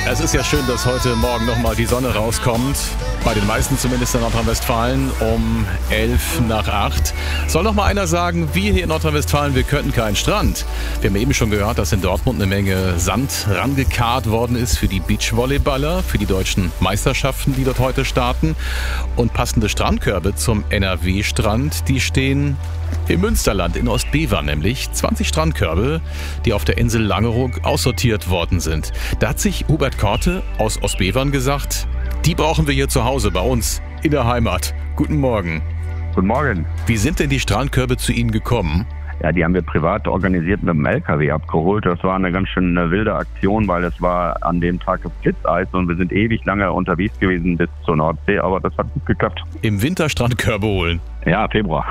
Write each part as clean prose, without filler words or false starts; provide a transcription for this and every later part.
Es ist ja schön, dass heute Morgen nochmal die Sonne rauskommt. Bei den meisten zumindest in Nordrhein-Westfalen um 7:55. Soll noch mal einer sagen, wir hier in Nordrhein-Westfalen, wir könnten keinen Strand. Wir haben eben schon gehört, dass in Dortmund eine Menge Sand rangekarrt worden ist für die Beachvolleyballer, für die deutschen Meisterschaften, die dort heute starten. Und passende Strandkörbe zum NRW-Strand, die stehen im Münsterland, in Ostbevern nämlich. 20 Strandkörbe, die auf der Insel Langeoog aussortiert worden sind. Da hat sich Hubert Korte aus Ostbevern gesagt, die brauchen wir hier zu Hause bei uns in der Heimat. Guten Morgen. Guten Morgen. Wie sind denn die Strandkörbe zu Ihnen gekommen? Ja, die haben wir privat organisiert mit dem LKW abgeholt. Das war eine ganz schön wilde Aktion, weil es war an dem Tag Blitzeis und wir sind ewig lange unterwegs gewesen bis zur Nordsee, aber das hat gut geklappt. Im Winter Strandkörbe holen? Ja, Februar.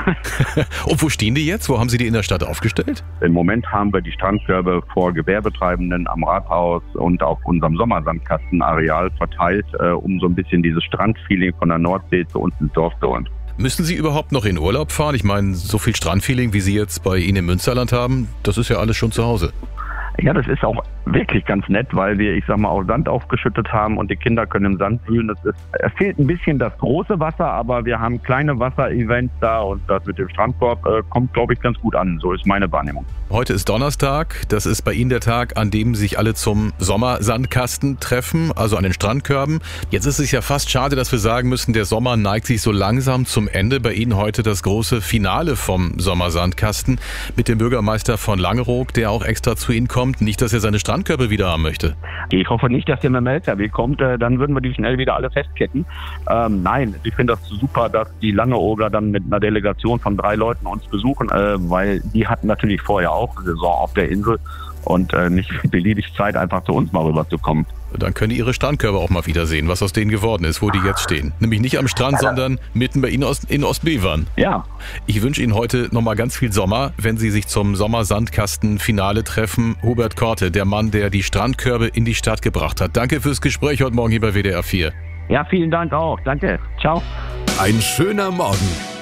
Und wo stehen die jetzt? Wo haben Sie die in der Stadt aufgestellt? Im Moment haben wir die Strandkörbe vor Gewerbetreibenden am Rathaus und auf unserem Sommersandkastenareal verteilt, um so ein bisschen dieses Strandfeeling von der Nordsee zu uns ins Dorf zu holen. Müssen Sie überhaupt noch in Urlaub fahren? Ich meine, so viel Strandfeeling, wie Sie jetzt bei Ihnen im Münsterland haben, das ist ja alles schon zu Hause. Ja, das ist auch wirklich ganz nett, weil wir, auch Sand aufgeschüttet haben und die Kinder können im Sand wühlen. Es fehlt ein bisschen das große Wasser, aber wir haben kleine Wasserevents da und das mit dem Strandkorb kommt, glaube ich, ganz gut an. So ist meine Wahrnehmung. Heute ist Donnerstag. Das ist bei Ihnen der Tag, an dem sich alle zum Sommersandkasten treffen, also an den Strandkörben. Jetzt ist es ja fast schade, dass wir sagen müssen, der Sommer neigt sich so langsam zum Ende. Bei Ihnen heute das große Finale vom Sommersandkasten mit dem Bürgermeister von Langeoog, der auch extra zu Ihnen kommt. Nicht, dass er seine Strandkörbe wieder haben möchte. Ich hoffe nicht, dass der mit dem LKW kommt, dann würden wir die schnell wieder alle festketten. Nein, ich finde das super, dass die Langeooger dann mit einer Delegation von 3 Leuten uns besuchen, weil die hatten natürlich vorher auch eine Saison auf der Insel und nicht beliebig Zeit, einfach zu uns mal rüberzukommen. Dann können die ihre Strandkörbe auch mal wiedersehen, was aus denen geworden ist, wo die jetzt stehen. Nämlich nicht am Strand, sondern mitten bei Ihnen in Ostbevern. Ja. Ich wünsche Ihnen heute nochmal ganz viel Sommer, wenn Sie sich zum Sommersandkasten-Finale treffen. Hubert Korte, der Mann, der die Strandkörbe in die Stadt gebracht hat. Danke fürs Gespräch heute Morgen hier bei WDR 4. Ja, vielen Dank auch. Danke. Ciao. Ein schöner Morgen